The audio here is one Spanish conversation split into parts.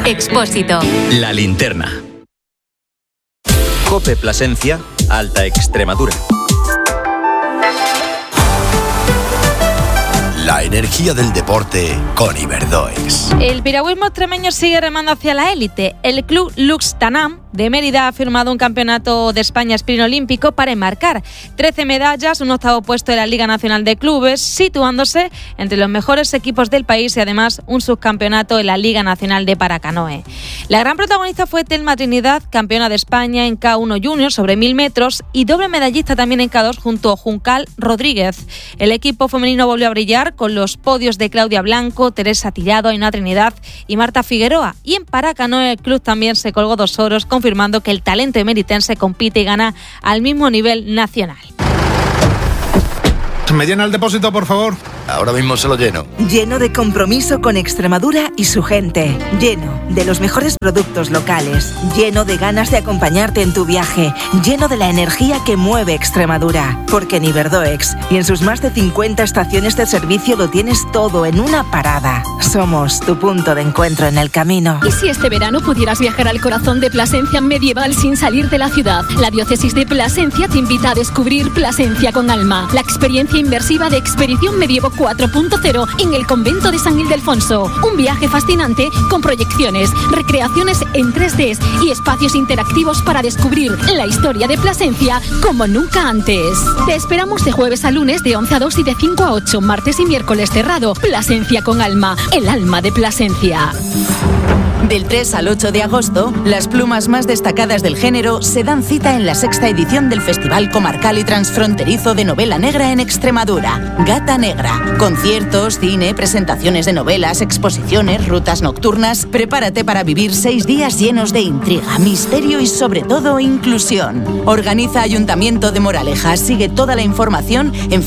Expósito. La linterna. COPE Plasencia, Alta Extremadura. La energía del deporte con Iberdoex. El piragüismo extremeño sigue remando hacia la élite. El club Lux Tanam de Mérida ha firmado un campeonato de España sprint olímpico para enmarcar 13 medallas, un octavo puesto de la Liga Nacional de Clubes, situándose entre los mejores equipos del país y además un subcampeonato en la Liga Nacional de Paracanoe. La gran protagonista fue Telma Trinidad, campeona de España en K1 Junior sobre 1000 metros y doble medallista también en K2 junto a Juncal Rodríguez. El equipo femenino volvió a brillar con los podios de Claudia Blanco, Teresa Tirado, Ainhoa Trinidad y Marta Figueroa. Y en Paracanoe el club también se colgó 2 oros, confirmando que el talento emeritense compite y gana al mismo nivel nacional. ¿Me llena el depósito, por favor? Ahora mismo se lo lleno. Lleno de compromiso con Extremadura y su gente. Lleno de los mejores productos locales. Lleno de ganas de acompañarte en tu viaje. Lleno de la energía que mueve Extremadura. Porque en Iberdoex y en sus más de 50 estaciones de servicio lo tienes todo en una parada. Somos tu punto de encuentro en el camino. ¿Y si este verano pudieras viajar al corazón de Plasencia medieval sin salir de la ciudad? La diócesis de Plasencia te invita a descubrir Plasencia con alma. La experiencia inmersiva de Expedición Medievo 4.0 en el convento de San Ildefonso. Un viaje fascinante con proyecciones, recreaciones en 3D y espacios interactivos para descubrir la historia de Plasencia como nunca antes. Te esperamos de jueves a lunes de 11 a 2 y de 5 a 8, martes y miércoles cerrado. Plasencia con alma, el alma de Plasencia. Del 3 al 8 de agosto, las plumas más destacadas del género se dan cita en la 6ª edición del Festival Comarcal y Transfronterizo de Novela Negra en Extremadura, Gata Negra. Conciertos, cine, presentaciones de novelas, exposiciones, rutas nocturnas. Prepárate para vivir 6 días llenos de intriga, misterio y sobre todo inclusión. Organiza Ayuntamiento de Moraleja. Sigue toda la información en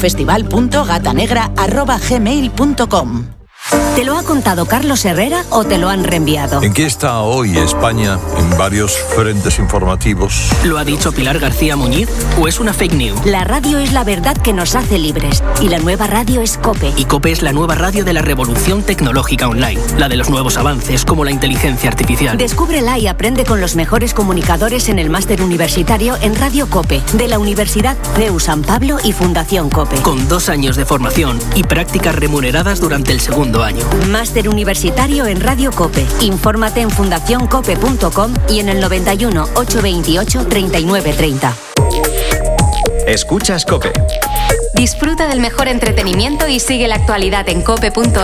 festival.gatanegra@gmail.com. ¿Te lo ha contado Carlos Herrera o te lo han reenviado? ¿En qué está hoy España en varios frentes informativos? ¿Lo ha dicho Pilar García Muñiz o es una fake news? La radio es la verdad que nos hace libres y la nueva radio es COPE. Y COPE es la nueva radio de la revolución tecnológica online, la de los nuevos avances como la inteligencia artificial. Descúbrela y aprende con los mejores comunicadores en el máster universitario en Radio COPE de la Universidad CEU San Pablo y Fundación COPE. Con 2 años de formación y prácticas remuneradas durante el segundo año. Máster universitario en Radio COPE. Infórmate en fundacioncope.com y en el 91 828 3930. Escuchas COPE. Disfruta del mejor entretenimiento y sigue la actualidad en cope.es.